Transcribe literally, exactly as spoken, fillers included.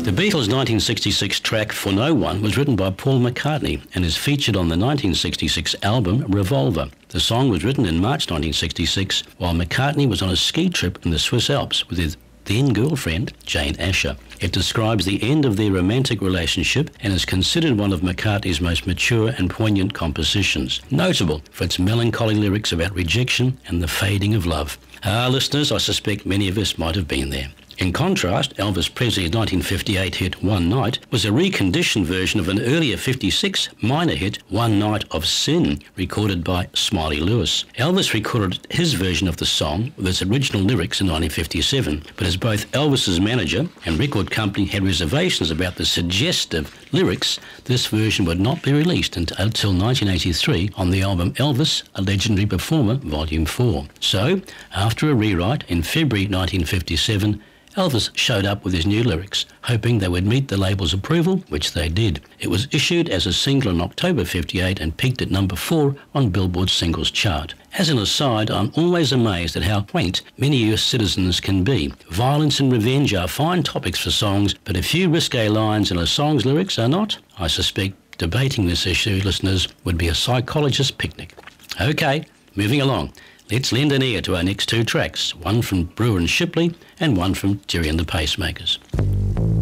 The Beatles' nineteen sixty-six track For No One was written by Paul McCartney and is featured on the nineteen sixty-six album Revolver. The song was written in March nineteen sixty-six while McCartney was on a ski trip in the Swiss Alps with his then girlfriend, Jane Asher. It describes the end of their romantic relationship and is considered one of McCartney's most mature and poignant compositions, notable for its melancholy lyrics about rejection and the fading of love. Ah, listeners, I suspect many of us might have been there. In contrast, Elvis Presley's nineteen fifty-eight hit One Night was a reconditioned version of an earlier fifty-six minor hit One Night of Sin, recorded by Smiley Lewis. Elvis recorded his version of the song with its original lyrics in nineteen fifty-seven, but as both Elvis's manager and record company had reservations about the suggestive lyrics, this version would not be released until nineteen eighty-three on the album Elvis, A Legendary Performer, Volume four. So, after a rewrite in February nineteen fifty-seven, Elvis showed up with his new lyrics, hoping they would meet the label's approval, which they did. It was issued as a single in October fifty-eight and peaked at number four on Billboard's singles chart. As an aside, I'm always amazed at how quaint many U S citizens can be. Violence and revenge are fine topics for songs, but a few risque lines in a song's lyrics are not. I suspect debating this issue, listeners, would be a psychologist's picnic. Okay, moving along. Let's lend an ear to our next two tracks, one from Brewer and Shipley and one from Jerry and the Pacemakers.